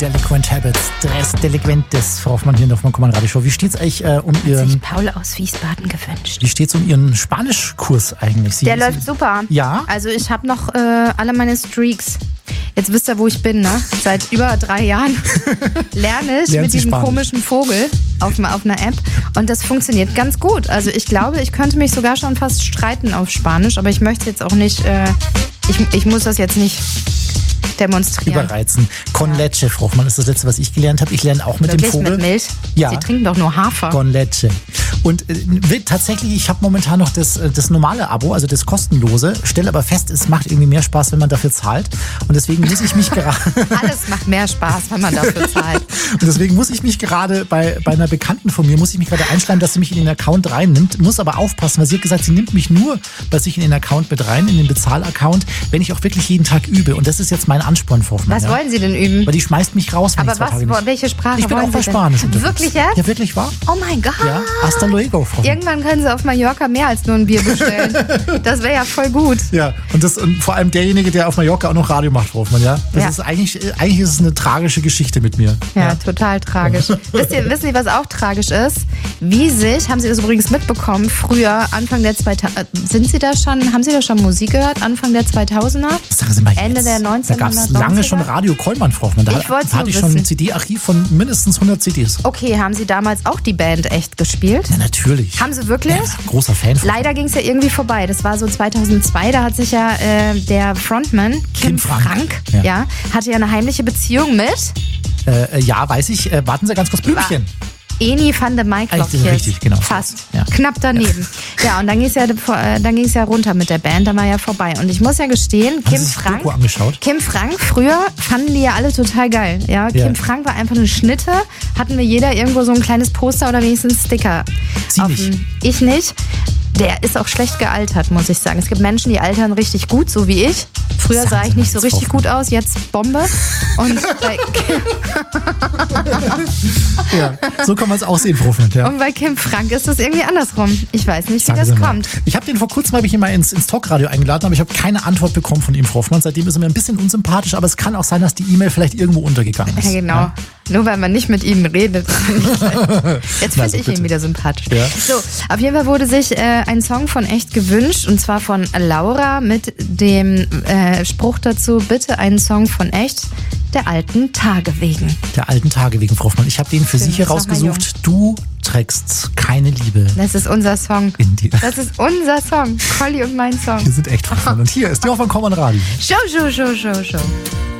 Delinquent Habits, Tres Delinquentes, Frau Hoffmann hier in der Hoffmann-Kommand-Radio-Show. Wie steht's eigentlich um Ihren... Hat sich Paul aus Wiesbaden gewünscht. Wie steht's um Ihren Spanischkurs eigentlich? Der läuft super. Ja? Also ich habe noch alle meine Streaks. Jetzt wisst ihr, wo ich bin, ne? Seit über 3 Jahren lerne ich mit diesem komischen Vogel auf einer App. Und das funktioniert ganz gut. Also ich glaube, ich könnte mich sogar schon fast streiten auf Spanisch. Aber ich möchte jetzt auch nicht... Ich muss das jetzt nicht demonstrieren. Überreizen. Con leche, Frau Hoffmann, ist das letzte, was ich gelernt habe. Ich lerne auch mit Wirklich, dem Vogel. Mit Milch? Ja. Sie trinken doch nur Hafer. Con leche. Und tatsächlich, ich habe momentan noch das normale Abo, also das kostenlose. Stelle aber fest, es macht irgendwie mehr Spaß, wenn man dafür zahlt. Und deswegen muss ich mich gerade... Alles macht mehr Spaß, wenn man dafür zahlt. Und deswegen muss ich mich gerade bei einer Bekannten von mir, muss ich mich gerade einschleimen, dass sie mich in den Account reinnimmt. Muss aber aufpassen, weil sie hat gesagt, sie nimmt mich nur bei sich in den Account mit rein, in den Bezahlaccount, wenn ich auch wirklich jeden Tag übe. Und das ist jetzt mein Ansporn, Frau Hoffmann. Was wollen Sie denn üben? Weil die schmeißt mich raus, wenn aber ich 2 Tage nicht... welche Sprache ich bin wollen auch bei Sie denn? Spanisch unterwegs. Wirklich jetzt? Ja, wirklich wahr? Oh mein Gott. Ja, hasta luego, Frau Hoffmann. Irgendwann können Sie auf Mallorca mehr als nur ein Bier bestellen. Das wäre ja voll gut. Ja, und vor allem derjenige, der auf Mallorca auch noch Radio macht, Frau Hoffmann, ja? Das ist eigentlich ist es eine tragische Geschichte mit mir. Ja, total tragisch. Wissen Sie, was auch tragisch ist? Haben Sie das übrigens mitbekommen, früher, Anfang der 2000er, haben Sie da schon Musik gehört? Anfang der 2000er? Sagen Sie mal jetzt. Ende der 1990er? Da gab es lange schon Radio Kollmann, Frau Hoffmann. Da hatte ich schon ein CD-Archiv von mindestens 100 CDs. Okay, haben Sie damals auch die Band echt gespielt? Ja, natürlich. Haben Sie wirklich? Ja, großer Fan. Leider ging es ja irgendwie vorbei. Das war so 2002, da hat sich ja der Frontman, Kim Frank, hatte ja eine heimliche Beziehung mit... ja, weiß ich. Warten Sie ganz kurz, Blümchen. Eni van de Maiklok. Richtig, genau. Fast. Ja. Knapp daneben. Ja, und dann ging es ja runter mit der Band, dann war ja vorbei. Und ich muss ja gestehen, Kim Frank, früher fanden die ja alle total geil. Ja, Kim Frank war einfach eine Schnitte. Hatten wir jeder irgendwo so ein kleines Poster oder wenigstens einen Sticker. Sie nicht. Ich nicht. Der ist auch schlecht gealtert, muss ich sagen. Es gibt Menschen, die altern richtig gut, so wie ich. Früher sah ich nicht so richtig gut aus, jetzt Bombe. Und ja, so kann man es auch sehen, Frau Hoffmann. Ja. Und bei Kim Frank ist das irgendwie andersrum. Ich weiß nicht, wie das kommt. Ich habe den vor kurzem mal ins Talkradio eingeladen, aber ich habe keine Antwort bekommen von ihm, Frau Hoffmann. Seitdem ist er mir ein bisschen unsympathisch, aber es kann auch sein, dass die E-Mail vielleicht irgendwo untergegangen ist. Ja, genau. Ja. Nur weil man nicht mit ihm redet. Jetzt finde ich ihn wieder sympathisch. Ja. So, auf jeden Fall wurde sich ein Song von Echt gewünscht, und zwar von Laura mit dem Spruch dazu: bitte einen Song von Echt, der alten Tage wegen. Der alten Tage wegen, Frau Hoffmann. Ich habe den für Sie hier rausgesucht. Du trägst keine Liebe. Das ist unser Song. In dir. Das ist unser Song. Colli und mein Song. Wir sind echt Frau Hoffmann. Und hier ist die Hoffmann-Kommand Radio. Show.